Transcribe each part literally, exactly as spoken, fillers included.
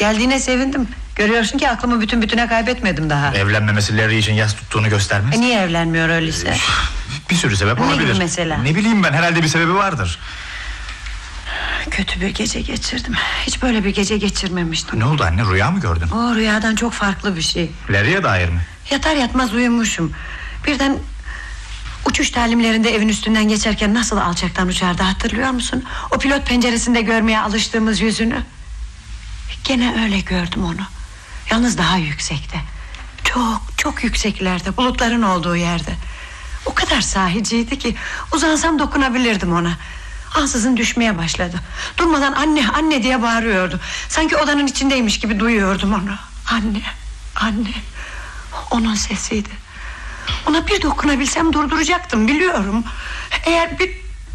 Geldiğine sevindim. Görüyorsun ki aklımı bütün bütüne kaybetmedim daha. Evlenmemesi Larry için yas tuttuğunu göstermez. E niye evlenmiyor öyleyse? Bir sürü sebep ne olabilir. gibi mesela? Ne bileyim ben, herhalde bir sebebi vardır. Kötü bir gece geçirdim. Hiç böyle bir gece geçirmemiştim. Ne oldu anne, rüya mı gördün? O rüyadan çok farklı bir şey. Larry'e dair mi? Yatar yatmaz uyumuşum. Birden uçuş talimlerinde evin üstünden geçerken nasıl alçaktan uçardı hatırlıyor musun? O pilot penceresinde görmeye alıştığımız yüzünü. Gene öyle gördüm onu. Yalnız daha yüksekte. Çok çok yükseklerde, bulutların olduğu yerde. O kadar sahiciydi ki uzansam dokunabilirdim ona. Ansızın düşmeye başladı. Durmadan anne anne diye bağırıyordu. Sanki odanın içindeymiş gibi duyuyordum onu. Anne anne. Onun sesiydi. Ona bir dokunabilsem durduracaktım, biliyorum. Eğer bir...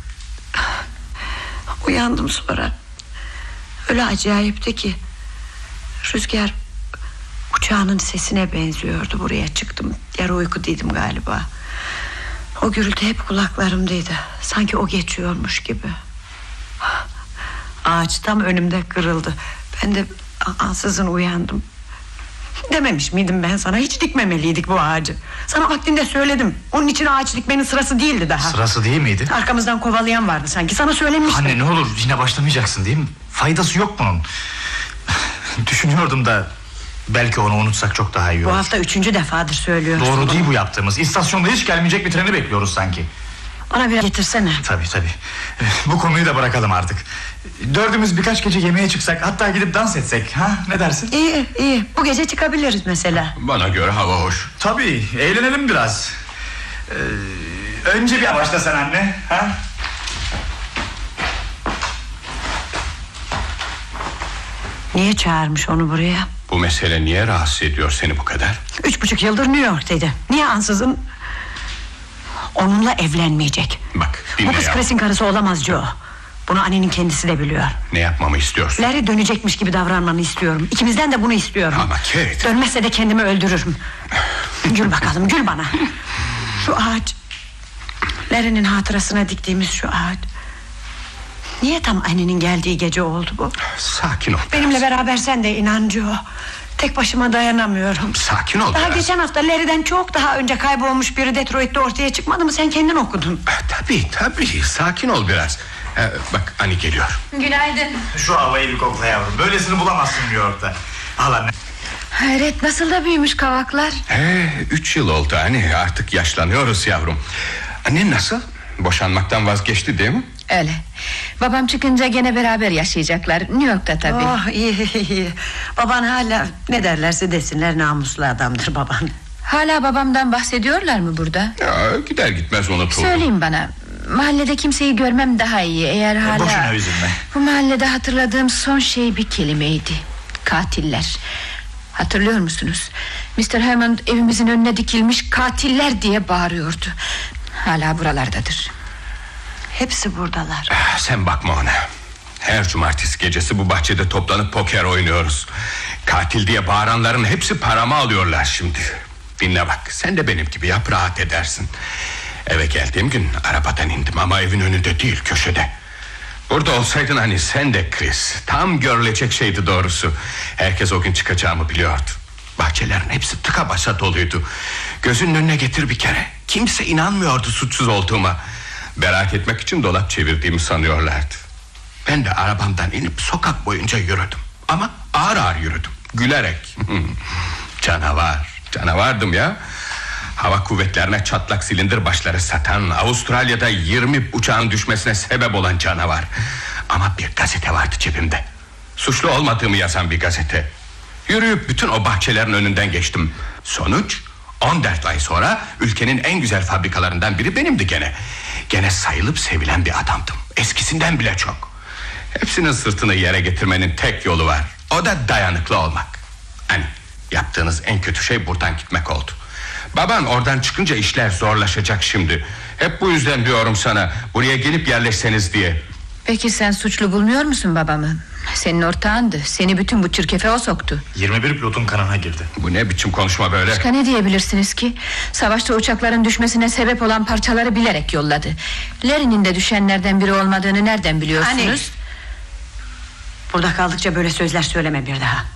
Uyandım sonra. Öyle acayipti ki rüzgar uçağının sesine benziyordu. Buraya çıktım. Yarı uykudaydım galiba. O gürültü hep kulaklarımdaydı. Sanki o geçiyormuş gibi. Ağaç tam önümde kırıldı. Ben de ansızın uyandım. Dememiş miydim ben sana? Hiç dikmemeliydik bu ağacı. Sana vaktinde söyledim. Onun için ağaç dikmenin sırası değildi daha. Sırası değil miydi? Arkamızdan kovalayan vardı sanki. Sana söylemiştim. Anne ne olur yine başlamayacaksın değil mi? Faydası yok bunun. Düşünüyordum da belki onu unutsak çok daha iyi olur. Bu hafta üçüncü defadır söylüyoruz. Doğru bunu. değil bu yaptığımız. İstasyonda hiç gelmeyecek bir treni bekliyoruz sanki. Bana biraz getirsene. Tabii tabii. Bu konuyu da bırakalım artık. Dördümüz birkaç gece yemeğe çıksak, hatta gidip dans etsek, ha? Ne dersin? İyi iyi. Bu gece çıkabiliriz mesela. Bana göre hava hoş. Tabii, eğlenelim biraz. Ee, önce bir başla sen anne, ha? Niye çağırmış onu buraya? Bu mesele niye rahatsız ediyor seni bu kadar? Üç buçuk yıldır New York'taydı. Niye ansızın onunla evlenmeyecek? Bak Bu dinle kız ya. Chris'in karısı olamaz Joe. Bunu annenin kendisi de biliyor. Ne yapmamı istiyorsun? Larry dönecekmiş gibi davranmanı istiyorum. İkimizden de bunu istiyorum. Ama Kate. Dönmezse de kendimi öldürürüm. Gül bakalım, gül bana. Şu ağaç, Larry'nin hatırasına diktiğimiz şu ağaç. Niye tam annenin geldiği gece oldu bu? Sakin ol. Benimle beraber sen de inan Joe. Tek başıma dayanamıyorum. Sakin ol Daha biraz. geçen hafta Larry'den çok daha önce kaybolmuş biri Detroit'te ortaya çıkmadı mı? Sen kendin okudun. Tabii tabii, sakin ol biraz. Ee, bak Ani geliyor. Günaydın. Şu havayı bir kokla yavrum. Böylesini bulamazsın New York'ta. Al anne. Hayret, nasıl da büyümüş kavaklar. Ee, üç yıl oldu Ani, artık yaşlanıyoruz yavrum. Annen nasıl? Boşanmaktan vazgeçti değil mi? Öyle. Babam çıkınca gene beraber yaşayacaklar. New York'ta tabii. Oh iyi iyi. Baban hala ne derlerse desinler namuslu adamdır baban. Hala babamdan bahsediyorlar mı burada? Ya, gider gitmez unutuldum. Söyleyin bana. Mahallede kimseyi görmem daha iyi. Eğer hala... Boşuna üzülme. Bu mahallede hatırladığım son şey bir kelimeydi. Katiller. Hatırlıyor musunuz? mister Hammond evimizin önüne dikilmiş katiller diye bağırıyordu. Hala buralardadır. Hepsi buradalar. Ah, sen bakma ona. Her cumartesi gecesi bu bahçede toplanıp poker oynuyoruz. Katil diye bağıranların hepsi paramı alıyorlar şimdi. Dinle bak, sen de benim gibi yap, rahat edersin. Eve geldiğim gün arabadan indim ama evin önünde değil, köşede. Burada olsaydın hani sen de Chris. Tam görülecek şeydi doğrusu. Herkes o gün çıkacağımı biliyordu. Bahçelerin hepsi tıka basa doluydu. Gözünün önüne getir bir kere. Kimse inanmıyordu suçsuz olduğuma. Merak etmek için dolap çevirdiğimi sanıyorlardı. Ben de arabamdan inip sokak boyunca yürüdüm. Ama ağır ağır yürüdüm, gülerek. Canavar, canavardım ya. Hava kuvvetlerine çatlak silindir başları satan, Avustralya'da yirmi uçağın düşmesine sebep olan canavar. Ama bir gazete vardı cebimde. Suçlu olmadığımı yazan bir gazete. Yürüyüp bütün o bahçelerin önünden geçtim. Sonuç, on dört ay sonra ülkenin en güzel fabrikalarından biri benimdi gene. Gene sayılıp sevilen bir adamdım. Eskisinden bile çok. Hepsinin sırtını yere getirmenin tek yolu var. O da dayanıklı olmak. Hani yaptığınız en kötü şey buradan gitmek oldu. Baban oradan çıkınca işler zorlaşacak şimdi. Hep bu yüzden diyorum sana, buraya gelip yerleşseniz diye. Peki sen suçlu bulmuyor musun babamı? Senin ortağındı. Seni bütün bu çirkefe o soktu. yirmi bir pilotun kanına girdi. Bu ne biçim konuşma böyle? Başka ne diyebilirsiniz ki? Savaşta uçakların düşmesine sebep olan parçaları bilerek yolladı. Larry'nin de düşenlerden biri olmadığını nereden biliyorsunuz? Hani? Burada kaldıkça böyle sözler söyleme bir daha.